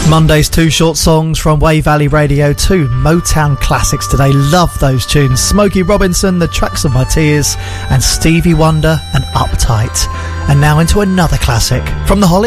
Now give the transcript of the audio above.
Monday's two short songs from Way Valley Radio, two Motown classics today. Love those tunes. Smokey Robinson, The Tracks of My Tears, and Stevie Wonder and Uptight. And now into another classic from the Hollies.